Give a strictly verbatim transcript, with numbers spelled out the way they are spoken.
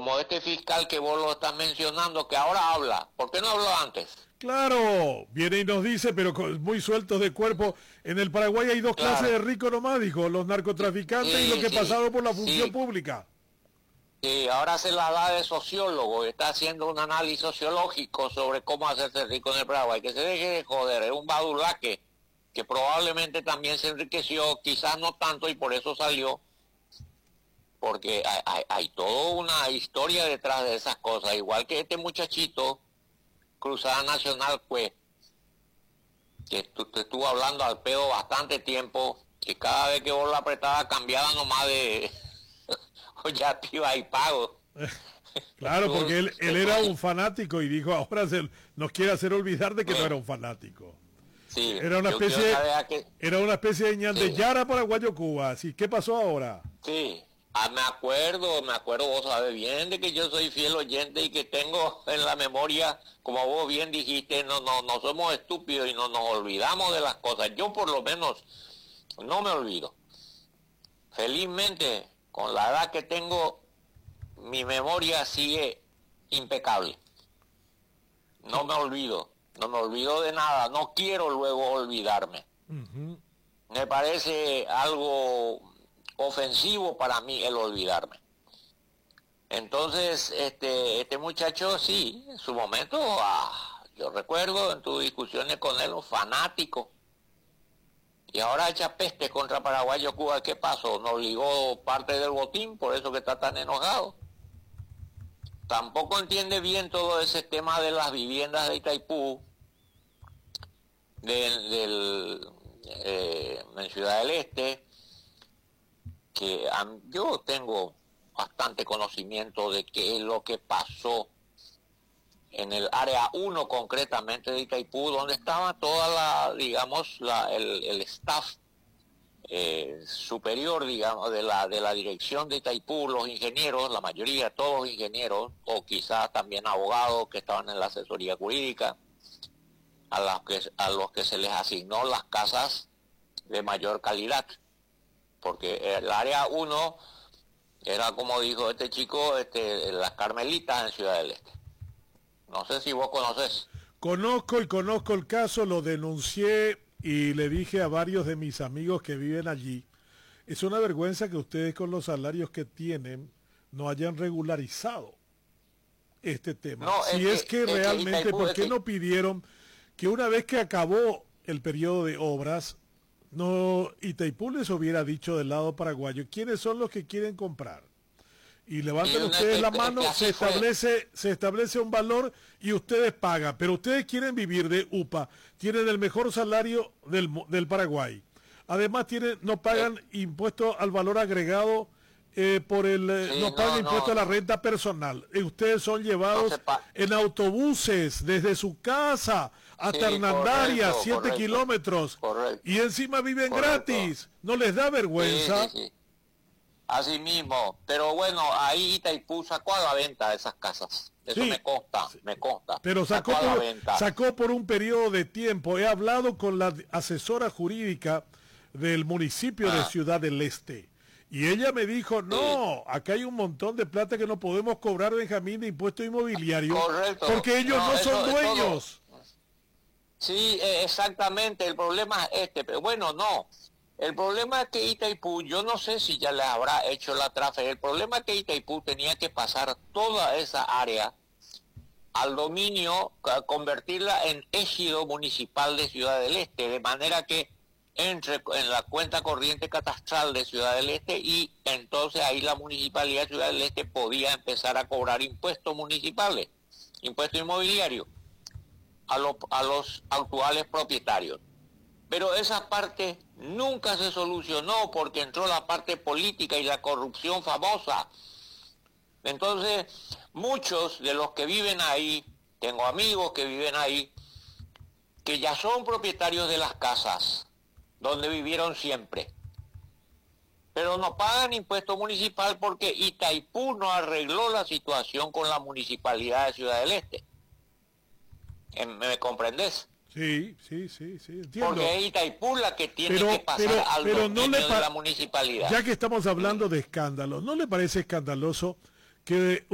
como este fiscal que vos lo estás mencionando, que ahora habla. ¿Por qué no habló antes? Claro, viene y nos dice, pero muy sueltos de cuerpo, en el Paraguay hay dos Claro. clases de ricos nomás, dijo, los narcotraficantes Sí, y los que sí, pasaron por la función sí. pública. Sí, ahora se la da de sociólogo, está haciendo un análisis sociológico sobre cómo hacerse rico en el Paraguay, que se deje de joder, es un badulaque que probablemente también se enriqueció, quizás no tanto y por eso salió, porque hay, hay, hay toda una historia detrás de esas cosas, igual que este muchachito, Cruzada Nacional, pues, que tú, te estuvo hablando al pedo bastante tiempo, que cada vez que vos lo apretabas cambiaba nomás de... ya te iba y pago. Claro, porque él, él era un fanático y dijo, ahora se, nos quiere hacer olvidar de que sí. no era un fanático. Sí, era una especie que... era una especie de sí. ñandeyara paraguayo Cuba. ¿Sí? ¿Qué pasó ahora? Sí, ah, me acuerdo, me acuerdo, vos sabés bien de que yo soy fiel oyente y que tengo en la memoria, como vos bien dijiste, no, no, no somos estúpidos y no nos olvidamos de las cosas. Yo por lo menos no me olvido. Felizmente, con la edad que tengo, mi memoria sigue impecable. No me olvido, no me olvido de nada, no quiero luego olvidarme. Uh-huh. Me parece algo ofensivo para mí el olvidarme. Entonces, este este muchacho, sí, en su momento, ah, yo recuerdo en tus discusiones con él, un fanático. Y ahora echa peste contra Paraguayo Cuba. ¿Qué pasó? Nos ligó parte del botín, por eso que está tan enojado. Tampoco entiende bien todo ese tema de las viviendas de Itaipú, del, del eh, en Ciudad del Este, que um, yo tengo bastante conocimiento de qué es lo que pasó en el área uno concretamente de Itaipú, donde estaba toda la, digamos, la, el, el staff eh, superior, digamos, de la de la dirección de Itaipú, los ingenieros, la mayoría, todos ingenieros, o quizás también abogados que estaban en la asesoría jurídica, a los que, a los que se les asignó las casas de mayor calidad, porque el área uno era, como dijo este chico, este, las Carmelitas en Ciudad del Este. No sé si vos conoces. Conozco y conozco el caso, lo denuncié y le dije a varios de mis amigos que viven allí, es una vergüenza que ustedes con los salarios que tienen no hayan regularizado este tema. No, si es, es que, que es realmente, que ¿por qué que... no pidieron que una vez que acabó el periodo de obras, no Itaipú les hubiera dicho del lado paraguayo quiénes son los que quieren comprar? Y levanten ustedes la mano, se establece se establece un valor y ustedes pagan, pero ustedes quieren vivir de U P A, tienen el mejor salario del, del Paraguay, además tienen no pagan eh. impuesto al valor agregado, eh, por el eh, sí, no pagan no, impuesto no. a la renta personal, y ustedes son llevados no en autobuses desde su casa hasta sí, Hernandaria, siete kilómetros, correcto. Y encima viven correcto. Gratis, ¿no les da vergüenza? Sí, sí, sí. Así mismo, pero bueno, ahí Itaipú sacó a la venta esas casas, eso sí, me consta, me consta. Pero sacó, sacó, por, sacó por un periodo de tiempo, he hablado con la asesora jurídica del municipio ah. de Ciudad del Este, y ella me dijo, no, sí. acá hay un montón de plata que no podemos cobrar, Benjamín, de impuesto inmobiliario, correcto. Porque ellos no, no son eso, dueños. Sí, exactamente, el problema es este, pero bueno, no. El problema es que Itaipú, yo no sé si ya le habrá hecho la transferencia, el problema es que Itaipú tenía que pasar toda esa área al dominio, convertirla en ejido municipal de Ciudad del Este, de manera que entre en la cuenta corriente catastral de Ciudad del Este y entonces ahí la Municipalidad de Ciudad del Este podía empezar a cobrar impuestos municipales, impuestos inmobiliarios, a los, a los actuales propietarios. Pero esa parte nunca se solucionó porque entró la parte política y la corrupción famosa. Entonces, muchos de los que viven ahí, tengo amigos que viven ahí, que ya son propietarios de las casas donde vivieron siempre, pero no pagan impuesto municipal porque Itaipú no arregló la situación con la Municipalidad de Ciudad del Este. ¿Me comprendes? Sí, sí, sí, sí, entiendo. Porque es Itaipú la que tiene pero, que pasar pero, al pero dominio no le de la municipalidad. Ya que estamos hablando de escándalos, ¿no le parece escandaloso que